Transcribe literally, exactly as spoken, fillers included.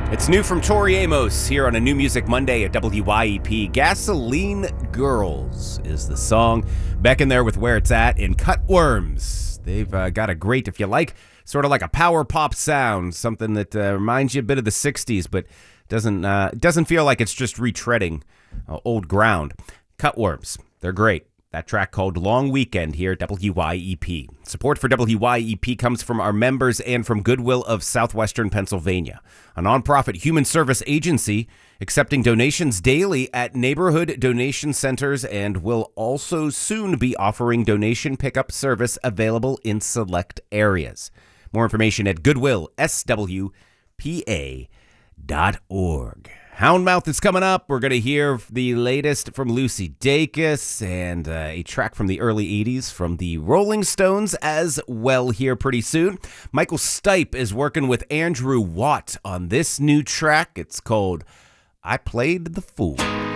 It's new from Tori Amos here on a New Music Monday at W Y E P. Gasoline Girls is the song. Beck in there with Where It's At in Cutworms. They've uh, got a great, if you like, sort of like a power pop sound, something that uh, reminds you a bit of the sixties, but doesn't uh, doesn't feel like it's just retreading uh, old ground. Cutworms, they're great. That track called Long Weekend here at W Y E P. Support for W Y E P comes from our members and from Goodwill of Southwestern Pennsylvania, a nonprofit human service agency accepting donations daily at neighborhood donation centers and will also soon be offering donation pickup service available in select areas. More information at goodwill s w p a dot org. Houndmouth is coming up. We're going to hear the latest from Lucy Dacus and uh, a track from the early eighties from the Rolling Stones as well here pretty soon. Michael Stipe is working with Andrew Watt on this new track. It's called I Played the Fool.